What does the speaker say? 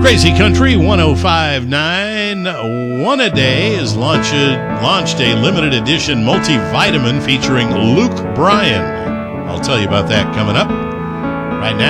Crazy Country 105.9 One A Day has launched a limited edition multivitamin featuring Luke Bryan. I'll tell you about that coming up. Right now,